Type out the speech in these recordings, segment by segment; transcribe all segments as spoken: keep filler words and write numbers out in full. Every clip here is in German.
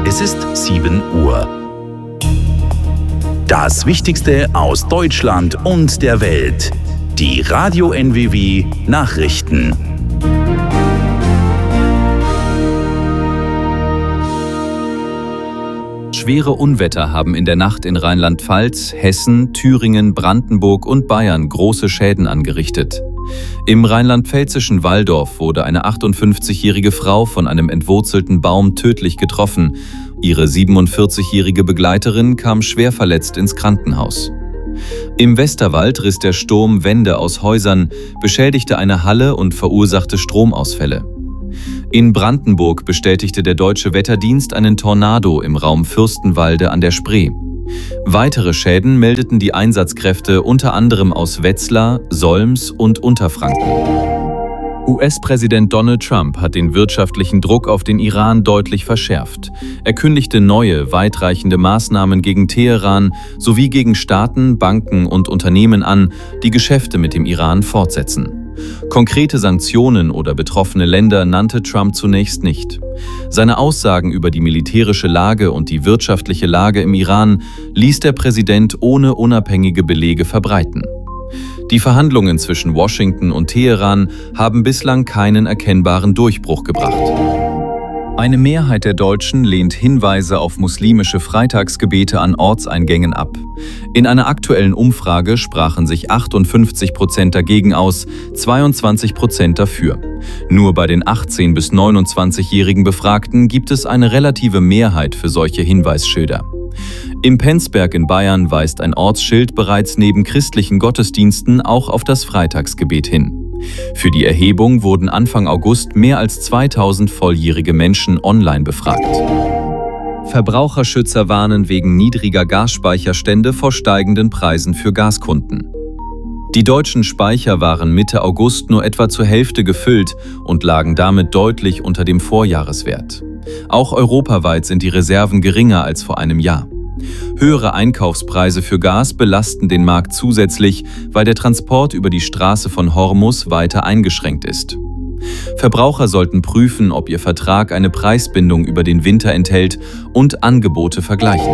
Es ist sieben Uhr. Das Wichtigste aus Deutschland und der Welt. Die Radio N W W Nachrichten. Schwere Unwetter haben in der Nacht in Rheinland-Pfalz, Hessen, Thüringen, Brandenburg und Bayern große Schäden angerichtet. Im rheinland-pfälzischen Walldorf wurde eine achtundfünfzigjährige Frau von einem entwurzelten Baum tödlich getroffen. Ihre siebenundvierzigjährige Begleiterin kam schwer verletzt ins Krankenhaus. Im Westerwald riss der Sturm Wände aus Häusern, beschädigte eine Halle und verursachte Stromausfälle. In Brandenburg bestätigte der Deutsche Wetterdienst einen Tornado im Raum Fürstenwalde an der Spree. Weitere Schäden meldeten die Einsatzkräfte unter anderem aus Wetzlar, Solms und Unterfranken. U S-Präsident Donald Trump hat den wirtschaftlichen Druck auf den Iran deutlich verschärft. Er kündigte neue, weitreichende Maßnahmen gegen Teheran sowie gegen Staaten, Banken und Unternehmen an, die Geschäfte mit dem Iran fortsetzen. Konkrete Sanktionen oder betroffene Länder nannte Trump zunächst nicht. Seine Aussagen über die militärische Lage und die wirtschaftliche Lage im Iran ließ der Präsident ohne unabhängige Belege verbreiten. Die Verhandlungen zwischen Washington und Teheran haben bislang keinen erkennbaren Durchbruch gebracht. Eine Mehrheit der Deutschen lehnt Hinweise auf muslimische Freitagsgebete an Ortseingängen ab. In einer aktuellen Umfrage sprachen sich achtundfünfzig Prozent dagegen aus, zweiundzwanzig Prozent dafür. Nur bei den achtzehn- bis neunundzwanzigjährigen Befragten gibt es eine relative Mehrheit für solche Hinweisschilder. Im Penzberg in Bayern weist ein Ortsschild bereits neben christlichen Gottesdiensten auch auf das Freitagsgebet hin. Für die Erhebung wurden Anfang August mehr als zweitausend volljährige Menschen online befragt. Verbraucherschützer warnen wegen niedriger Gasspeicherstände vor steigenden Preisen für Gaskunden. Die deutschen Speicher waren Mitte August nur etwa zur Hälfte gefüllt und lagen damit deutlich unter dem Vorjahreswert. Auch europaweit sind die Reserven geringer als vor einem Jahr. Höhere Einkaufspreise für Gas belasten den Markt zusätzlich, weil der Transport über die Straße von Hormuz weiter eingeschränkt ist. Verbraucher sollten prüfen, ob ihr Vertrag eine Preisbindung über den Winter enthält und Angebote vergleichen.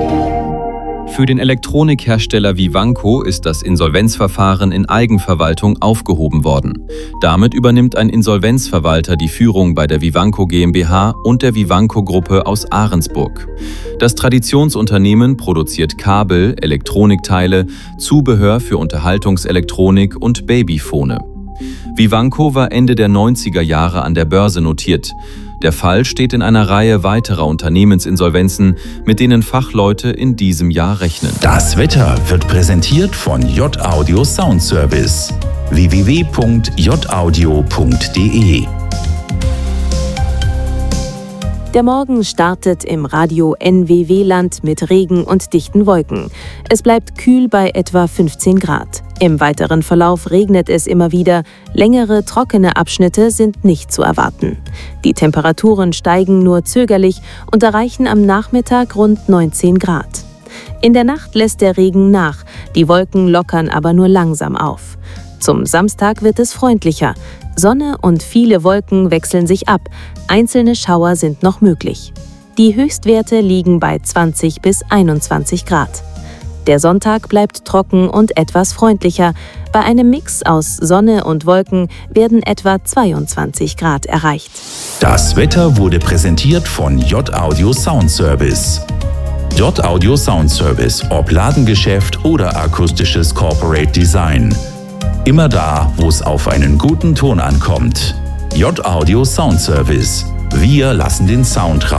Für den Elektronikhersteller Vivanco ist das Insolvenzverfahren in Eigenverwaltung aufgehoben worden. Damit übernimmt ein Insolvenzverwalter die Führung bei der Vivanco GmbH und der Vivanco-Gruppe aus Ahrensburg. Das Traditionsunternehmen produziert Kabel, Elektronikteile, Zubehör für Unterhaltungselektronik und Babyphone. Vivanco war Ende der neunziger Jahre an der Börse notiert. Der Fall steht in einer Reihe weiterer Unternehmensinsolvenzen, mit denen Fachleute in diesem Jahr rechnen. Das Wetter wird präsentiert von J-Audio Sound Service. w w w punkt j audio punkt d e Der Morgen startet im Radio N W W-Land mit Regen und dichten Wolken. Es bleibt kühl bei etwa fünfzehn Grad. Im weiteren Verlauf regnet es immer wieder. Längere, trockene Abschnitte sind nicht zu erwarten. Die Temperaturen steigen nur zögerlich und erreichen am Nachmittag rund neunzehn Grad. In der Nacht lässt der Regen nach, die Wolken lockern aber nur langsam auf. Zum Samstag wird es freundlicher. Sonne und viele Wolken wechseln sich ab. Einzelne Schauer sind noch möglich. Die Höchstwerte liegen bei zwanzig bis einundzwanzig Grad. Der Sonntag bleibt trocken und etwas freundlicher. Bei einem Mix aus Sonne und Wolken werden etwa zweiundzwanzig Grad erreicht. Das Wetter wurde präsentiert von J-Audio Sound Service. J-Audio Sound Service, ob Ladengeschäft oder akustisches Corporate Design. Immer da, wo es auf einen guten Ton ankommt. J-Audio Sound Service. Wir lassen den Sound raus.